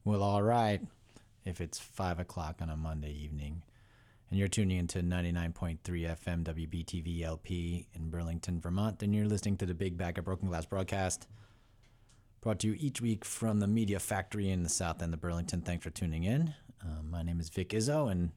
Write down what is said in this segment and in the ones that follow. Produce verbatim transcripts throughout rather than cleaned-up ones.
Well, all right. If it's five o'clock on a Monday evening and you're tuning into ninety-nine point three F M W B T V L P in Burlington, Vermont, then you're listening to the Big Bag of Broken Glass broadcast brought to you each week from the Media Factory in the south end of Burlington. Thanks for tuning in. Um, my name is Vic Izzo, and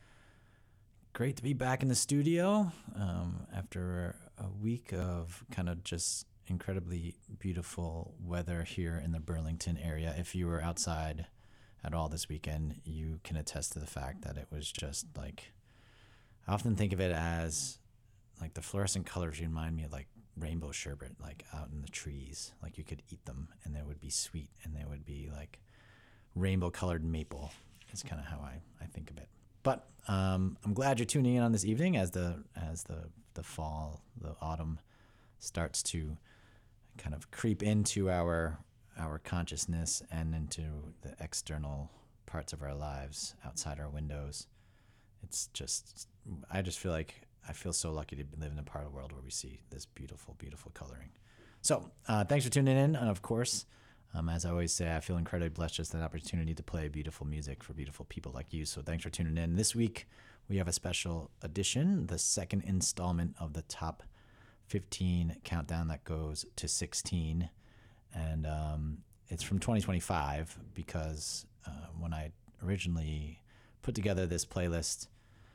great to be back in the studio um, after a week of kind of just incredibly beautiful weather here in the Burlington area. If you were outside at all this weekend, you can attest to the fact that it was just like, I often think of it as like the fluorescent colors remind me of like rainbow sherbet, like out in the trees. Like you could eat them and they would be sweet and they would be like rainbow colored maple. It's kind of how I, I think of it. But um, I'm glad you're tuning in on this evening as the as the the fall, the autumn starts to kind of creep into our our consciousness and into the external parts of our lives outside our windows. It's just, I just feel like I feel so lucky to live in a part of the world where we see this beautiful, beautiful coloring. So uh, thanks for tuning in. And of course, um, as I always say, I feel incredibly blessed just an opportunity to play beautiful music for beautiful people like you. So thanks for tuning in. This week, we have a special edition, the second installment of the top fifteen countdown that goes to sixteen. And um, it's from twenty twenty-five because uh, when I originally put together this playlist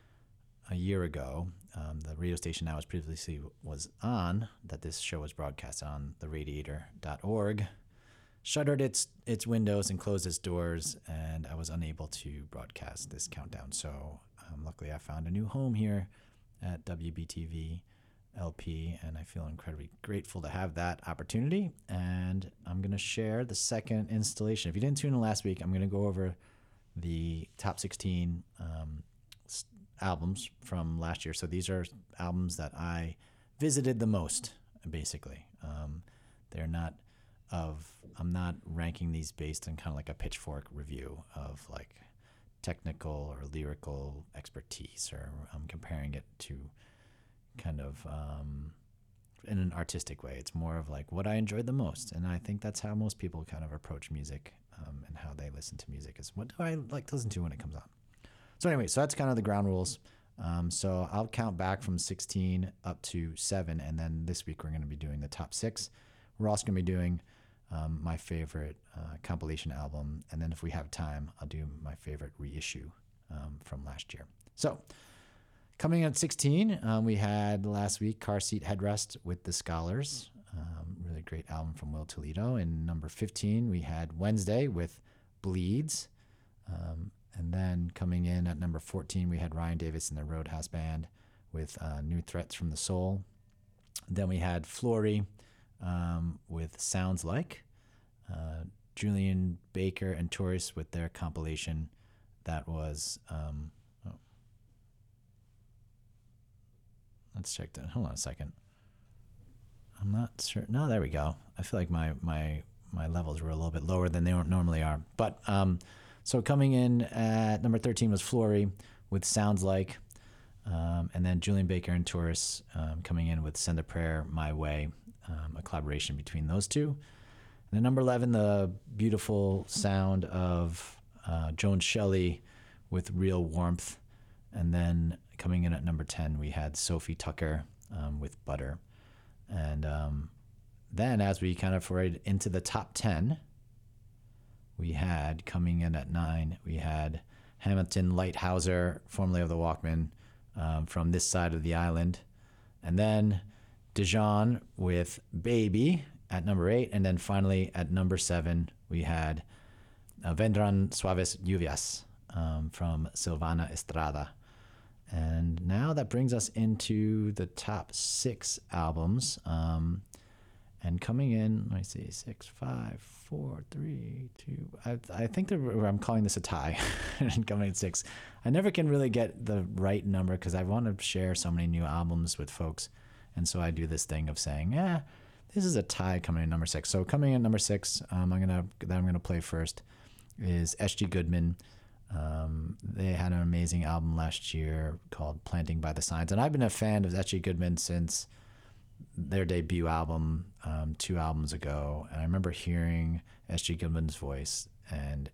a year ago, um, the radio station I was previously was on, that this show was broadcast on, the radiator dot org, shuttered its its windows and closed its doors, and I was unable to broadcast this countdown. So um, luckily I found a new home here at W B T V L P, and I feel incredibly grateful to have that opportunity. And I'm going to share the second installation. If you didn't tune in last week, I'm going to go over the top sixteen um, albums from last year. So these are albums that I visited the most, basically. Um, they're not of, I'm not ranking these based on kind of like a pitchfork review of like technical or lyrical expertise, or I'm comparing it to kind of um, in an artistic way. It's more of like what I enjoyed the most. And I think that's how most people kind of approach music um, and how they listen to music is, what do I like to listen to when it comes on? So anyway, so that's kind of the ground rules. Um, so I'll count back from sixteen up to seven. And then this week we're going to be doing the top six. We're also going to be doing um, my favorite uh, compilation album. And then if we have time, I'll do my favorite reissue um, from last year. So coming at sixteen, um, we had last week Car Seat Headrest with The Scholars. Um, really great album from Will Toledo. And number fifteen, we had Wednesday with Bleeds. Um, and then coming in at number fourteen, we had Ryan Davis and the Roadhouse Band with uh, New Threats from the Soul. Then we had Flory um, with Sounds Like. Uh, Julian Baker and Taurus with their compilation that was... Um, oh. Let's check that. Hold on a second. I'm not sure. No, there we go. I feel like my my my levels were a little bit lower than they normally are. But um, so coming in at number thirteen was Flory with Sounds Like, um, and then Julian Baker and Taurus um, coming in with Send a Prayer My Way, um, a collaboration between those two. And then number eleven, the beautiful sound of uh, Joan Shelley with Real Warmth, and then coming in at number ten, we had Sophie Tucker um, with Butter. And um, then as we kind of forayed into the top ten, we had coming in at nine, we had Hamilton Lighthouser, formerly of the Walkmen, um, from This Side of the Island. And then Dijon with Baby at number eight. And then finally at number seven, we had uh, Vendrán Suaves Lluvias um, from Silvana Estrada. And now that brings us into the top six albums. Um, and coming in, let me see, six, five, four, three, two. I, I think that I'm calling this a tie. And coming at six, I never can really get the right number because I want to share so many new albums with folks. And so I do this thing of saying, yeah, this is a tie coming in number six. So coming in number six, um, I'm gonna that I'm gonna play first is S G Goodman. Um, they had an amazing album last year called Planting by the Signs. And I've been a fan of S G Goodman since their debut album um, two albums ago. And I remember hearing S G Goodman's voice, and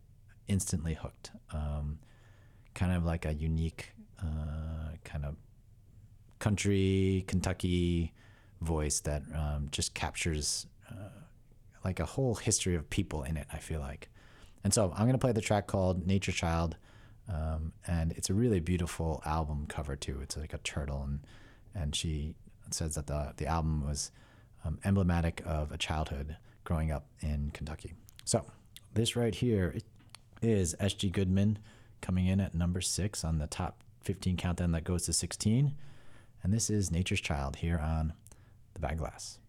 instantly hooked. Um, kind of like a unique uh, kind of country Kentucky voice that um, just captures uh, like a whole history of people in it, I feel like. And so I'm going to play the track called Nature Child. Um, and it's a really beautiful album cover too. It's like a turtle, and and she says that the the album was um, emblematic of a childhood growing up in Kentucky. So this right here is S G Goodman coming in at number six on the top fifteen countdown that goes to sixteen. And this is Nature's Child here on The Bad Glass.